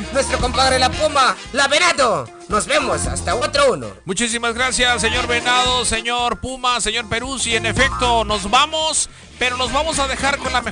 nuestro compadre la Puma, la Venado. Nos vemos hasta otro uno. Muchísimas gracias, señor Venado, señor Puma, señor Peruzzi. En efecto, nos vamos, pero nos vamos a dejar con la mejor